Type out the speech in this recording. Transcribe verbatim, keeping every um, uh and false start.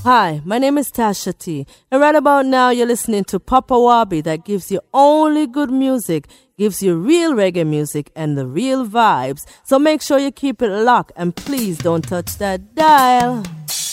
Hi, my name is Tasha T, and right about now you're listening to Papa Wabi that gives you only good music, gives you real reggae music and the real vibes. So make sure you keep it locked and please don't touch that dial.